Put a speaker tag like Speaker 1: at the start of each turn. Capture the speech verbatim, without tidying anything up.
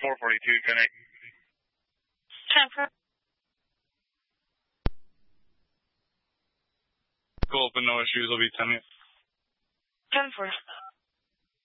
Speaker 1: four forty-two, ten eight.
Speaker 2: ten four.
Speaker 1: Cool, but no issues. I'll be ten eight.
Speaker 2: ten four.